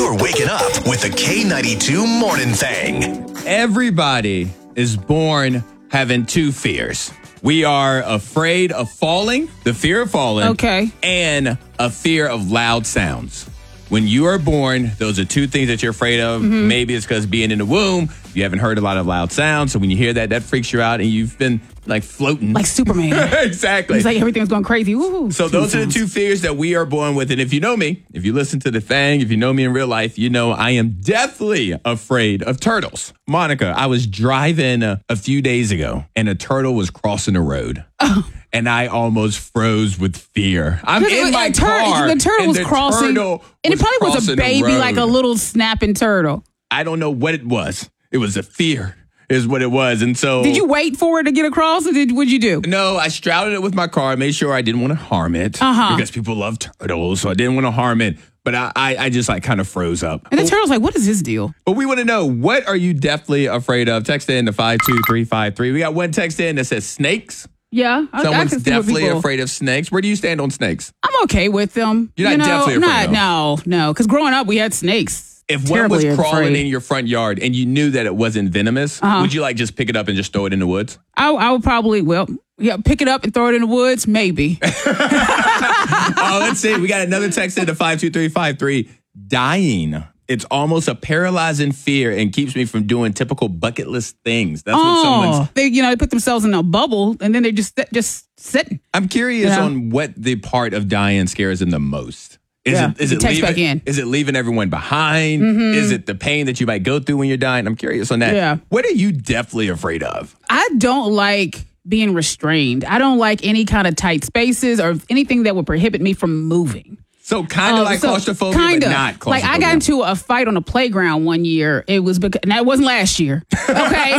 You're waking up with the K92 Morning Thang. Everybody is born having two fears. We are afraid of falling, the fear of falling, Okay. and a fear of loud sounds. When you are born, those are two things that you're afraid of. Mm-hmm. Maybe it's because being in the womb, you haven't heard a lot of loud sounds. So when you hear that, that freaks you out and you've been like floating. Like Superman. Exactly. It's like everything's going crazy. Woo-hoo. So those are the two fears that we are born with. And if you know me, if you listen to the thing, if you know me in real life, you know I am deathly afraid of turtles. Monica, I was driving a few days ago and a turtle was crossing the road. Oh. And I almost froze with fear. I'm in my car. The turtle was crossing. And it probably was a baby, like a little snapping turtle. I don't know what it was. It was a fear is what it was. And so did you wait for it to get across or what'd you do? No, I shrouded it with my car, made sure I didn't want to harm it because people love turtles. So I didn't want to harm it. But I just like kind of froze up. And the turtle's like, what is this deal? But we want to know, what are you definitely afraid of? Text in to 52353. We got one text in that says snakes. Yeah. Someone's definitely afraid of snakes. Where do you stand on snakes? I'm okay with them. You're not definitely afraid of them? No. Because growing up, we had snakes. If one was crawling in your front yard and you knew that it wasn't venomous, would you like just pick it up and just throw it in the woods? I would probably, pick it up and throw it in the woods, maybe. Let's see. We got another text in to 52353. Dying. It's almost a paralyzing fear and keeps me from doing typical bucket list things. That's what someone's... They put themselves in a bubble and then they just sitting. I'm curious on what the part of dying scares them the most. Is it leaving everyone behind? Mm-hmm. Is it the pain that you might go through when you're dying? I'm curious on that. Yeah. What are you definitely afraid of? I don't like being restrained. I don't like any kind of tight spaces or anything that would prohibit me from moving. So kind of like claustrophobia, but not claustrophobia. Like I got into a fight on a playground one year. It was because, and that wasn't last year. Okay.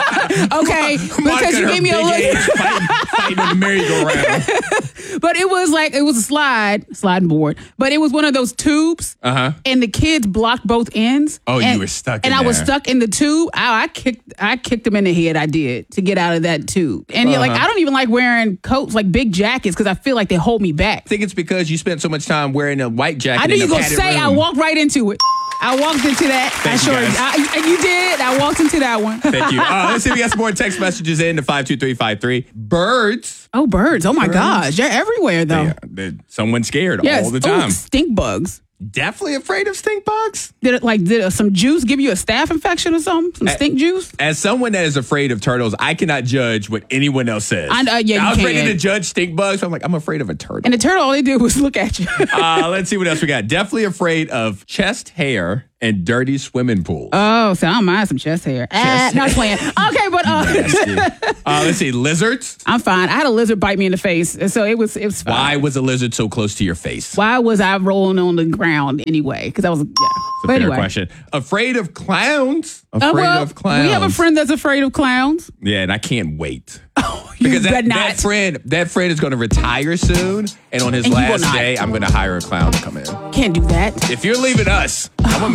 Okay. Because you gave me a look. Fighting on the merry-go-round. But it was a sliding board. But it was one of those tubes. And the kids blocked both ends. Oh, you were stuck in there. And I was stuck in the tube. I kicked them in the head, I did, to get out of that tube. And I don't even like wearing coats, like big jackets, because I feel like they hold me back. I think it's because you spent so much time wearing a white jacket. I knew you were going to say I walked right into it. I walked into that. You did. I walked into that one. Thank you. Let's see if we got some more text messages in to 52353. Birds. Oh, birds. Oh, my gosh. They're everywhere, though. Someone's scared all the time. Stink bugs. Definitely afraid of stink bugs. Did some juice give you a staph infection or something? Some stink juice? As someone that is afraid of turtles, I cannot judge what anyone else says. I was ready to judge stink bugs. So I'm like, I'm afraid of a turtle. And the turtle, all they did was look at you. Let's see what else we got. Definitely afraid of chest hair and dirty swimming pools. Oh, so I don't mind some chest hair. Not playing. Okay, but let's see, lizards. I'm fine. I had a lizard bite me in the face, so it was fine. Why was a lizard so close to your face? Why was I rolling on the ground anyway? Because I was It's a fair question. Afraid of clowns. We have a friend that's afraid of clowns. Yeah, and I can't wait. Because that friend is going to retire soon, and on his last day, I'm going to hire a clown to come in. Can't do that. If you're leaving us, I'm going to